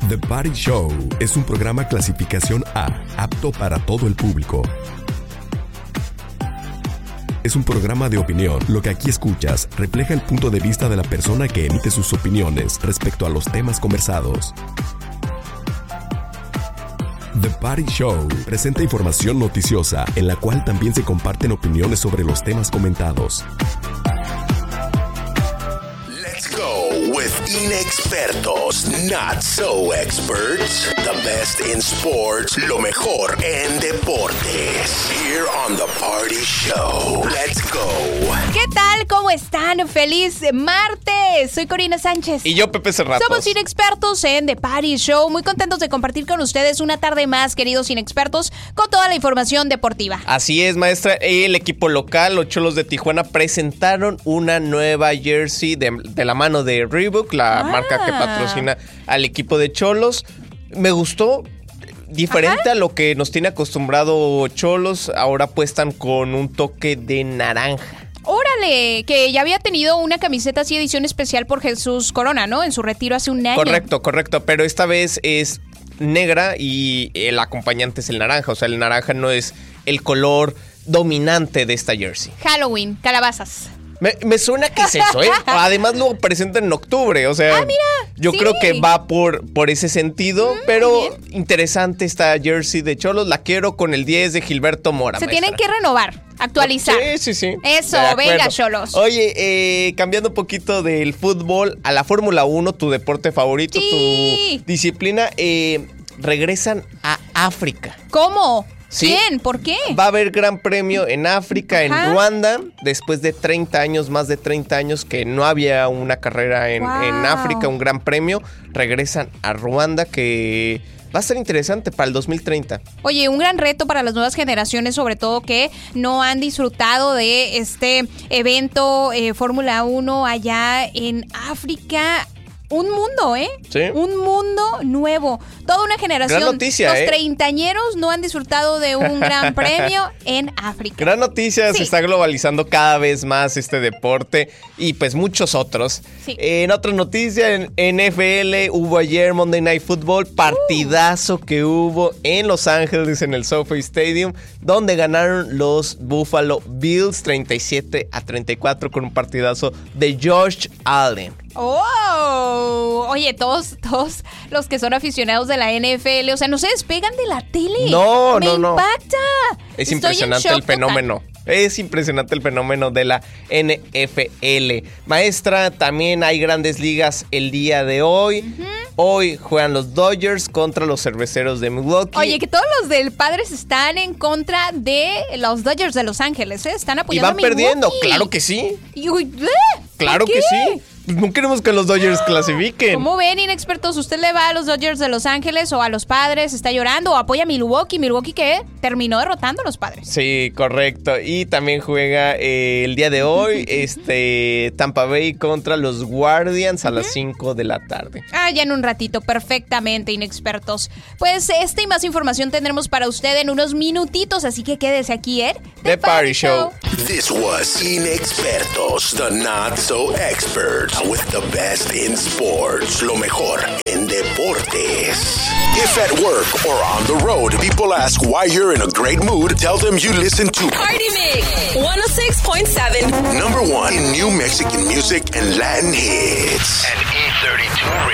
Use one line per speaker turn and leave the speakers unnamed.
The Party Show es un programa clasificación A, apto para todo el público. Es un programa de opinión. Lo que aquí escuchas refleja el punto de vista de la persona que emite sus opiniones respecto a los temas conversados. The Party Show presenta información noticiosa en la cual también se comparten opiniones sobre los temas comentados.
With inexpertos, not so experts. The best in sports, lo mejor en deportes. Here on The Party Show. Let's go.
¿Qué tal? ¿Cómo están? ¡Feliz martes! Soy Corina Sánchez.
Y yo, Pepe Cerratos.
Somos inexpertos en The Party Show. Muy contentos de compartir con ustedes una tarde más, queridos inexpertos, con toda la información deportiva.
Así es, maestra. El equipo local, los Cholos de Tijuana, presentaron una nueva jersey de la mano de Reebok, la marca que patrocina al equipo de Cholos. Me gustó. Diferente a lo que nos tiene acostumbrado Cholos, ahora apuestan con un toque de naranja.
¡Órale! Que ya había tenido una camiseta así, edición especial por Jesús Corona, ¿no? En su retiro hace un año.
Correcto. Pero esta vez es negra y el acompañante es el naranja. O sea, el naranja no es el color dominante de esta jersey.
Halloween, calabazas.
Me suena que es eso, ¿eh? Además lo presentan en octubre, o sea,
mira,
yo creo que va por ese sentido, pero interesante esta jersey de Cholos, la quiero con el 10 de Gilberto Mora.
Se tienen que renovar, actualizar.
Sí.
Eso, venga, Cholos.
Oye, cambiando un poquito del fútbol a la Fórmula 1, tu deporte favorito, tu disciplina, regresan a África.
¿Cómo?
¿Sí?
¿Quién? ¿Por qué?
Va a haber gran premio en África, en Ruanda, después de 30 años, más de 30 años que no había una carrera en África, un gran premio. Regresan a Ruanda, que va a ser interesante para el 2030.
Oye, un gran reto para las nuevas generaciones, sobre todo que no han disfrutado de este evento Fórmula 1 allá en África. Un mundo,
Sí.
Un mundo nuevo. Toda una generación.
Gran noticia,
Los treintañeros no han disfrutado de un gran premio en África.
Gran noticia, se está globalizando cada vez más este deporte y pues muchos otros.
Sí.
En otra noticia, en NFL hubo ayer Monday Night Football, partidazo que hubo en Los Ángeles en el SoFi Stadium, donde ganaron los Buffalo Bills 37-34 con un partidazo de Josh Allen.
¡Oh! Oye, todos los que son aficionados de la NFL, o sea, no se despegan de la tele.
No.
Me impacta.
Es impresionante el fenómeno. Es impresionante el fenómeno de la NFL. Maestra, también hay grandes ligas el día de hoy. Hoy juegan los Dodgers contra los Cerveceros de Milwaukee.
Oye, que todos los del Padres están en contra de los Dodgers de Los Ángeles, ¿eh? Están apoyando a Milwaukee.
Y van perdiendo, claro que sí. Claro
¿Por qué?
que sí. No queremos que los Dodgers clasifiquen.
¿Cómo ven, inexpertos? ¿Usted le va a los Dodgers de Los Ángeles o a los Padres? ¿Está llorando o apoya a Milwaukee? ¿Milwaukee qué? Terminó derrotando a los Padres.
Sí, correcto. Y también juega el día de hoy Tampa Bay contra los Guardians a las 5 de la tarde.
Ya en un ratito, perfectamente, inexpertos. Pues esta y más información tendremos para usted en unos minutitos, así que quédese aquí en
The Party Show.
This was Inexpertos, the not so experts, with the best in sports, lo mejor en deportes. If at work or on the road, people ask why you're in a great mood, tell them you listen to
Party Mix 106.7,
#1 in new Mexican music and Latin hits.
And E32